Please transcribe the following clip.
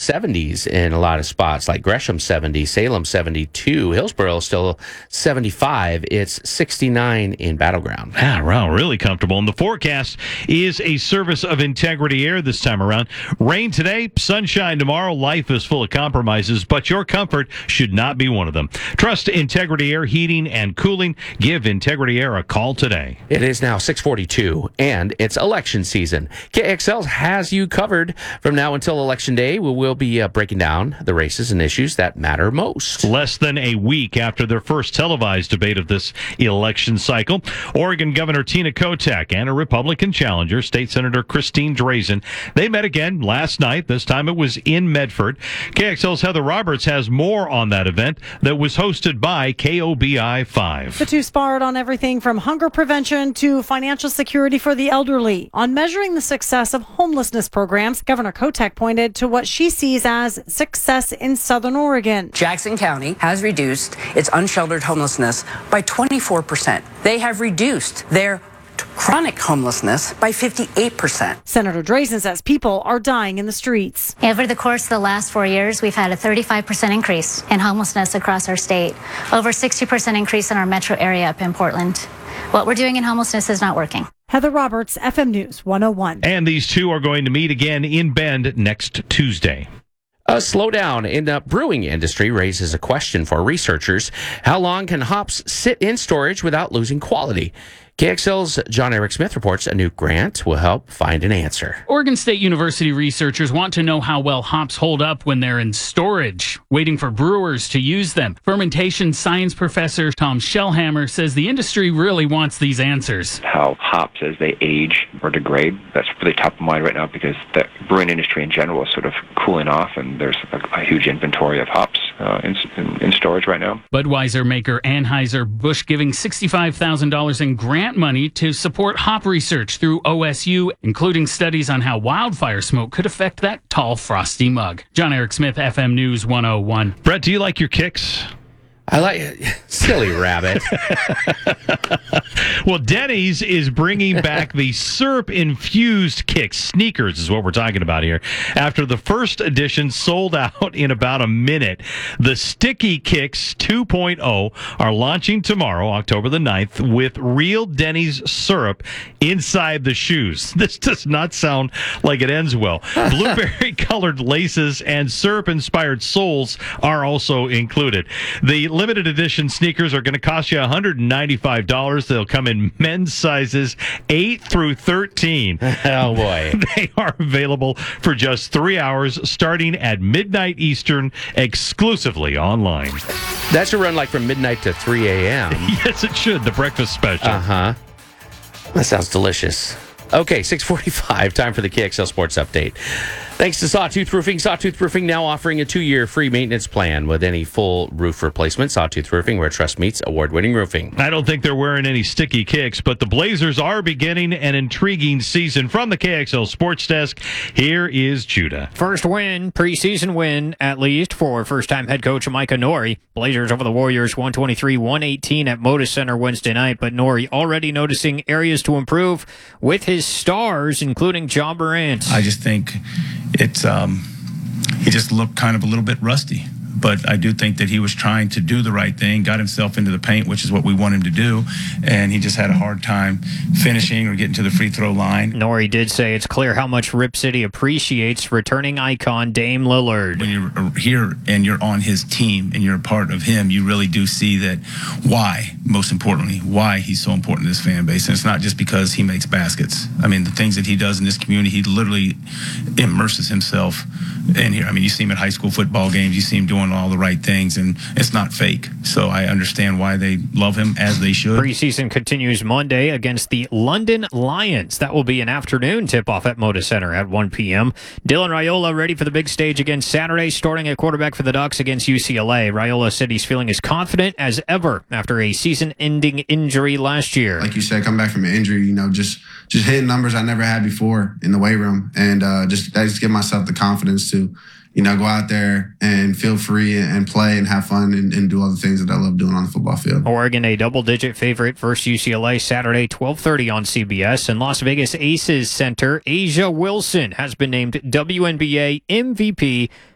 70s in a lot of spots, like Gresham 70, Salem 72, Hillsborough still 75. It's 69 in Battleground. Ah, wow, really comfortable. And the forecast is a service of Integrity Air this time around. Rain today, sunshine tomorrow. Life is full of compromises, but your comfort should not be one of them. Trust Integrity Air Heating and Cooling. Give Integrity Air a call today. It is now 6:42, and it's election season. KXL has you covered from now until Election Day. We will be breaking down the races and issues that matter most. Less than a week after their first televised debate of this election cycle, Oregon Governor Tina Kotek and a Republican challenger, State Senator Christine Drazen, they met again last night. This time it was in Medford. KXL's Heather Roberts has more on that event that was hosted by KOBI 5. The two sparred on everything from hunger prevention to financial security for the elderly. On measuring the success of homelessness programs, Governor Kotek pointed to what she sees as success in Southern Oregon. Jackson County has reduced its unsheltered homelessness by 24%. They have reduced their chronic homelessness by 58%. Senator Drazen says people are dying in the streets. Over the course of the last 4 years, we've had a 35% increase in homelessness across our state, over 60% increase in our metro area up in Portland. What we're doing in homelessness is not working. Heather Roberts, FM News 101. And these two are going to meet again in Bend next Tuesday. A slowdown in the brewing industry raises a question for researchers. How long can hops sit in storage without losing quality? KXL's John Eric Smith reports a new grant will help find an answer. Oregon State University researchers want to know how well hops hold up when they're in storage, waiting for brewers to use them. Fermentation science professor Tom Shellhammer says the industry really wants these answers. How hops, as they age or degrade, that's really top of mind right now because the brewing industry in general is sort of cooling off, and there's a huge inventory of hops in storage right now. Budweiser maker Anheuser-Busch giving $65,000 in grant money to support hop research through OSU, including studies on how wildfire smoke could affect that tall, frosty mug. John Eric Smith, FM News 101. Brett, do you like your kicks? I like it. Silly rabbit. Well, Denny's is bringing back the syrup-infused kicks. Sneakers is what we're talking about here. After the first edition sold out in about a minute, the Sticky Kicks 2.0 are launching tomorrow, October the 9th, with real Denny's syrup inside the shoes. This does not sound like it ends well. Blueberry-colored laces and syrup-inspired soles are also included. The limited edition sneakers are going to cost you $195. They'll come in men's sizes 8 through 13. Oh, boy. They are available for just 3 hours starting at midnight Eastern, exclusively online. That should run like from midnight to 3 a.m. Yes, it should. The breakfast special. Uh-huh. That sounds delicious. Okay, 6:45, time for the KXL Sports Update. Thanks to Sawtooth Roofing. Sawtooth Roofing now offering a 2-year free maintenance plan with any full roof replacement. Sawtooth Roofing, where trust meets award-winning roofing. I don't think they're wearing any sticky kicks, but the Blazers are beginning an intriguing season. From the KXL Sports Desk, here is Judah. First win, preseason win, at least, for first-time head coach Micah Nori. Blazers over the Warriors 123-118 at Moda Center Wednesday night, but Nori already noticing areas to improve with his stars, including Ja Morant. I just think it's he just looked kind of a little bit rusty. But I do think that he was trying to do the right thing, got himself into the paint, which is what we want him to do, and he just had a hard time finishing or getting to the free throw line. Nori did say it's clear how much Rip City appreciates returning icon Dame Lillard. When you're here and you're on his team and you're a part of him, you really do see that most importantly, why he's so important to this fan base. And it's not just because he makes baskets. I mean, the things that he does in this community, he literally immerses himself in here. I mean, you see him at high school football games, you see him doing all the right things, and it's not fake. So I understand why they love him, as they should. Preseason continues Monday against the London Lions. That will be an afternoon tip-off at Moda Center at 1 p.m. Dylan Raiola ready for the big stage again Saturday, starting at quarterback for the Ducks against UCLA. Raiola said he's feeling as confident as ever after a season-ending injury last year. Like you said, come back from an injury, just hitting numbers I never had before in the weight room, and I just give myself the confidence to go out there and feel free and play and have fun and do all the things that I love doing on the football field. Oregon, a double-digit favorite versus UCLA Saturday, 12:30 on CBS. And Las Vegas Aces center Asia Wilson has been named WNBA MVP